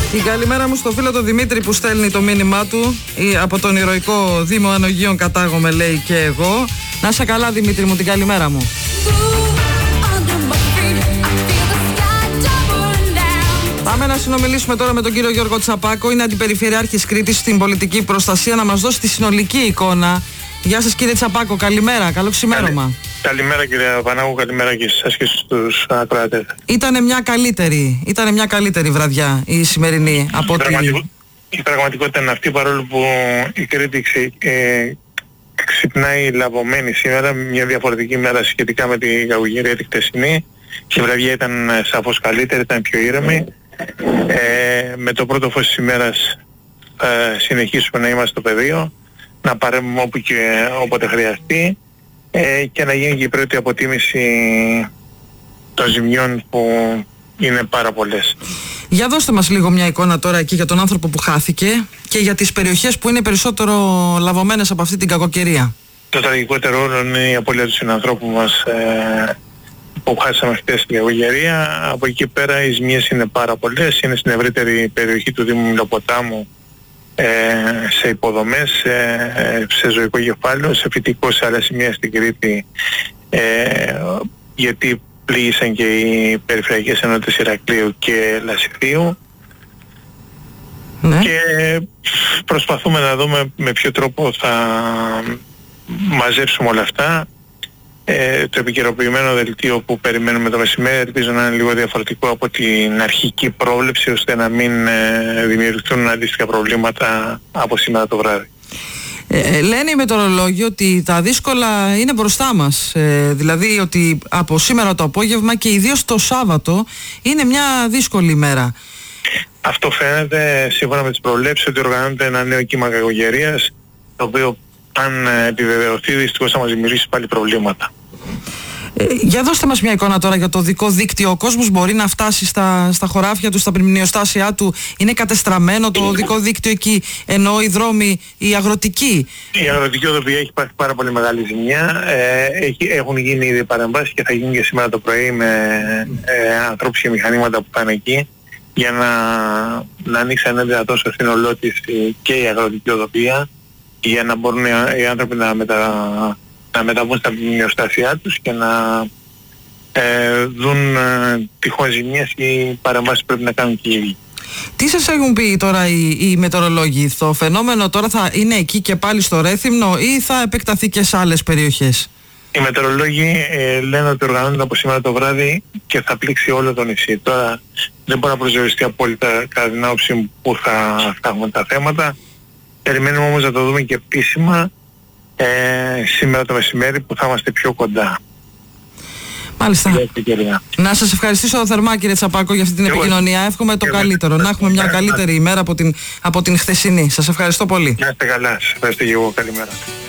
Την καλημέρα μου στο φίλο τον Δημήτρη που στέλνει το μήνυμά του. Από τον ηρωικό Δήμο Ανογείων κατάγομαι, λέει, και εγώ. Να είσαι καλά, Δημήτρη μου, την καλημέρα μου. Πάμε να συνομιλήσουμε τώρα με τον κύριο Γιώργο Τσαπάκο. Είναι αντιπεριφερειάρχης Κρήτης στην πολιτική προστασία, να μας δώσει τη συνολική εικόνα. Γεια σας, κύριε Τσαπάκο, καλημέρα, καλό ξημέρωμα. Καλημέρα, κύριε Πανάγου, καλημέρα και σας και στους ακροατές. Ήτανε μια καλύτερη βραδιά η σημερινή από η πραγματικότητα είναι αυτή, παρόλο που η Κρήτη ξυπνάει λαβωμένη σήμερα, μια διαφορετική μέρα σχετικά με την κακοκαιρία τη χτεσινή. Η βραδιά ήταν σαφώς καλύτερη, ήταν πιο ήρεμη. Με το πρώτο φως της ημέρας συνεχίσουμε να είμαστε στο πεδίο, να παρέμβουμε όπου και όποτε χρειαστεί και να γίνει και η πρώτη αποτίμηση των ζημιών που είναι πάρα πολλές. Για δώστε μας λίγο μια εικόνα τώρα εκεί για τον άνθρωπο που χάθηκε και για τις περιοχές που είναι περισσότερο λαβωμένες από αυτή την κακοκαιρία. Το τραγικότερο όλο είναι η απώλεια του συνανθρώπου μας που χάσαμε χτες στην κακοκαιρία. Από εκεί πέρα οι ζημιές είναι πάρα πολλές, είναι στην ευρύτερη περιοχή του Δήμου Μιλοποτάμου, σε υποδομές, σε ζωικό κεφάλαιο, σε φυτικό, σε άλλα σημεία στην Κρήτη, γιατί πλήγησαν και οι περιφερειακές ενότητες Ηρακλείου και Λασιθίου. Ναι. Και προσπαθούμε να δούμε με ποιο τρόπο θα μαζέψουμε όλα αυτά. Το επικαιροποιημένο δελτίο που περιμένουμε το μεσημέρι ελπίζω να είναι λίγο διαφορετικό από την αρχική πρόβλεψη, ώστε να μην δημιουργηθούν αντίστοιχα προβλήματα από σήμερα το βράδυ. Λένε οι μετεωρολόγοι ότι τα δύσκολα είναι μπροστά μας, δηλαδή ότι από σήμερα το απόγευμα και ιδίως το Σάββατο είναι μια δύσκολη ημέρα. Αυτό φαίνεται σύμφωνα με τις προβλέψεις, ότι οργανώνεται ένα νέο κύμα κακοκαιρίας, το οποίο αν επιβεβαιωθεί δυστυχώς θα μας δημιουργήσει πάλι προβλήματα. Για δώστε μας μια εικόνα τώρα για το οδικό δίκτυο. Ο κόσμος μπορεί να φτάσει στα χωράφια του, στα μνημειοστάσια του? Είναι κατεστραμμένο το οδικό δίκτυο εκεί, ενώ οι δρόμοι, η αγροτική? Η αγροτική οδοποιία έχει πάθει πάρα πολύ μεγάλη ζημιά. Έχουν γίνει ήδη παρεμβάσεις και θα γίνει και σήμερα το πρωί με ανθρώπους και μηχανήματα που πάνε εκεί, για να ανοίξει αν είναι δυνατόν στο σύνολό της και η αγροτική οδοποιία, για να μπορούν οι άνθρωποι να μεταβούν στα μνημειοστάσια τους και να δουν τυχόν ζημίες ή παρεμβάσεις που πρέπει να κάνουν και οι ίδιοι. Τι σας έχουν πει τώρα οι μετεωρολόγοι? Το φαινόμενο τώρα θα είναι εκεί και πάλι στο Ρέθυμνο ή θα επεκταθεί και σε άλλες περιοχές? Οι μετεωρολόγοι λένε ότι οργανώνονται από σήμερα το βράδυ και θα πλήξει όλο το νησί. Τώρα δεν μπορεί να προσδιοριστεί απόλυτα κατά την άποψη που θα φτάσουμε τα θέματα. Περιμένουμε όμως να το δούμε και επίσημα σήμερα το μεσημέρι που θα είμαστε πιο κοντά. Μάλιστα. Να σας ευχαριστήσω θερμά, κύριε Τσαπάκο, για αυτή την επικοινωνία. Εύχομαι το καλύτερο, να έχουμε μια καλύτερη ημέρα από την χθεσινή. Σας ευχαριστώ πολύ. Να είστε καλά, σας ευχαριστώ και εγώ, καλημέρα.